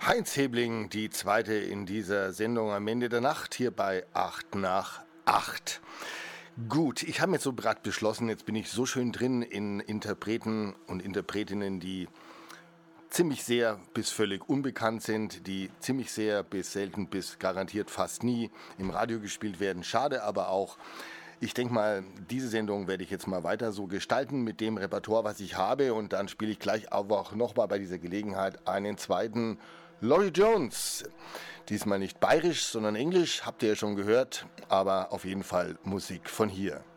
Heinz Hebling, die zweite in dieser Sendung am Ende der Nacht, hier bei 8 nach 8. Gut, ich habe jetzt so gerade beschlossen, jetzt bin ich so schön drin in Interpreten und Interpretinnen, die ziemlich sehr bis völlig unbekannt sind, die ziemlich sehr bis selten bis garantiert fast nie im Radio gespielt werden. Schade aber auch. Ich denke mal, diese Sendung werde ich jetzt mal weiter so gestalten mit dem Repertoire, was ich habe. Und dann spiele ich gleich auch nochmal bei dieser Gelegenheit einen zweiten Laurie Jones. Diesmal nicht bayerisch, sondern englisch, habt ihr ja schon gehört, aber auf jeden Fall Musik von hier.